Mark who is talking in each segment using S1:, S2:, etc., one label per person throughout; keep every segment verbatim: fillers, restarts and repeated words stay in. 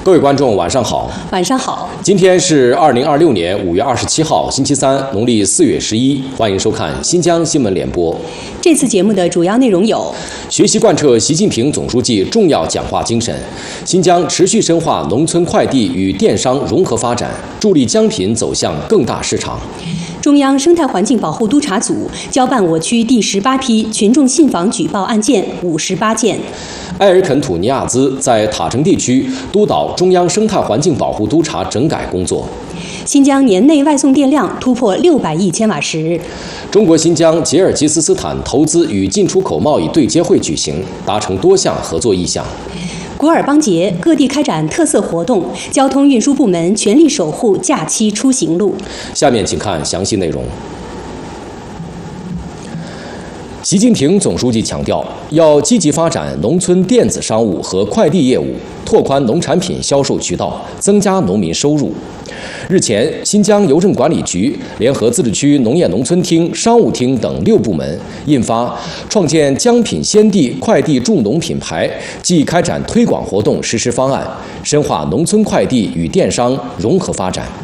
S1: 各位观众，晚上好。
S2: 晚上好。
S1: 今天是二零二六年五月二十七号，星期三，农历四月十一。欢迎收看新疆新闻联播。
S2: 这次节目的主要内容有：
S1: 学习贯彻习近平总书记重要讲话精神，新疆持续深化农村快递与电商融合发展，助力疆品走向更大市场。
S2: 中央生态环境保护督察组交办我区第十八批群众信访举报案件五十八件。
S1: 埃尔肯土尼亚兹在塔城地区督导中央生态环境保护督察整改工作。
S2: 新疆年内外送电量突破六百亿千瓦时。
S1: 中国新疆吉尔吉斯斯坦投资与进出口贸易对接会举行，达成多项合作意向。
S2: 古尔邦节，各地开展特色活动，交通运输部门全力守护假期出行路。
S1: 下面请看详细内容。习近平总书记强调，要积极发展农村电子商务和快递业务，拓宽农产品销售渠道，增加农民收入。日前，新疆邮政管理局联合自治区农业农村厅、商务厅等六部门印发《创建疆品先帝快递助农品牌暨开展推广活动实施方案》，深化农村快递与电商融合发展。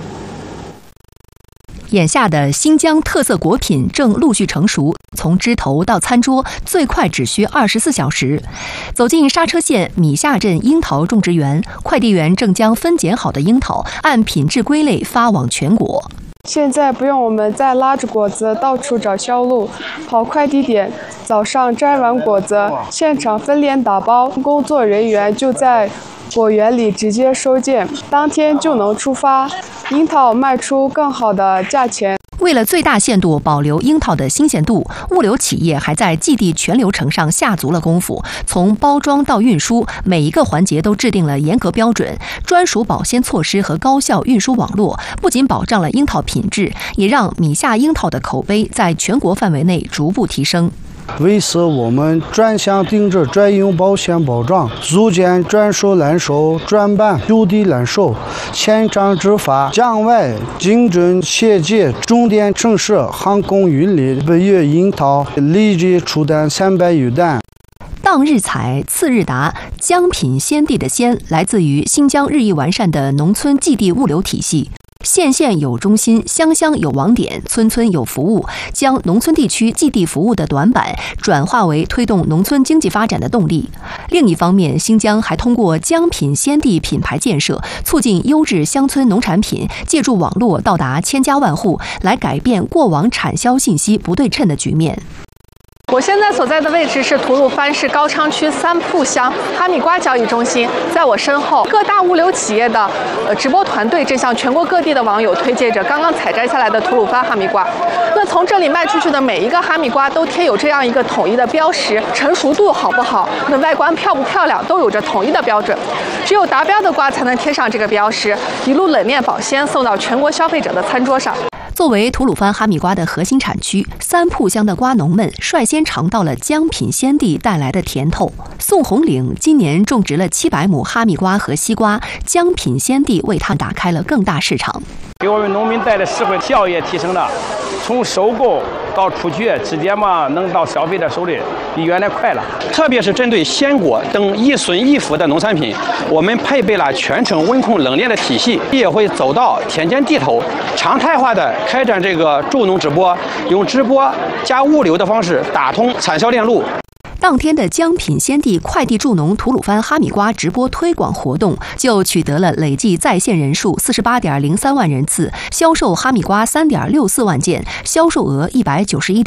S3: 眼下的新疆特色果品正陆续成熟，从枝头到餐桌最快只需二十四小时。走进刹车县米下镇樱桃种植园，快递员正将分拣好的樱桃按品质归类发往全国。
S4: 现在不用我们再拉着果子到处找销路，跑快递点，早上摘完果子，现场分拣打包，工作人员就在果园里直接收件，当天就能出发，樱桃卖出更好的价钱。
S3: 为了最大限度保留樱桃的新鲜度，物流企业还在寄递全流程上下足了功夫，从包装到运输，每一个环节都制定了严格标准、专属保鲜措施和高效运输网络，不仅保障了樱桃品质，也让米下樱桃的口碑在全国范围内逐步提升。
S5: 为此，我们专项定制专用保险保障，组建专属揽收、专办就地揽收、签章执法、疆外精准协接、重点城市航空运力，本月樱桃立即出单三百余单。
S3: 当日采，次日达，疆品先帝的先来自于新疆日益完善的农村寄递物流体系。县县有中心，乡乡有网点，村村有服务，将农村地区寄递服务的短板转化为推动农村经济发展的动力。另一方面，新疆还通过疆品先帝品牌建设，促进优质乡村农产品借助网络到达千家万户，来改变过往产销信息不对称的局面。
S6: 我现在所在的位置是吐鲁番市高昌区三铺乡哈密瓜交易中心，在我身后，各大物流企业的呃直播团队正向全国各地的网友推介着刚刚采摘下来的吐鲁番哈密瓜。那从这里卖出去的每一个哈密瓜都贴有这样一个统一的标识，成熟度好不好，那外观漂不漂亮，都有着统一的标准。只有达标的瓜才能贴上这个标识，一路冷链保鲜送到全国消费者的餐桌上。
S3: 作为吐鲁番哈密瓜的核心产区，三铺乡的瓜农们率先尝到了疆品先帝带来的甜头。宋红岭今年种植了七百亩哈密瓜和西瓜，疆品先帝为他们打开了更大市场，
S7: 给我们农民带来实惠，效益也提升了。从收购到出去，直接嘛能到消费者手里，比原来快了。
S8: 特别是针对鲜果等一孙一孚的农产品，我们配备了全程温控冷链的体系，也会走到田间地头，常态化的开展这个助农直播，用直播加物流的方式打通产销链路。
S3: 当天的疆品先帝快递助农吐鲁番哈密瓜直播推广活动就取得了累计在线人数四十八点零三万人次，销售哈密瓜三点六四万件，销售额一百九十一点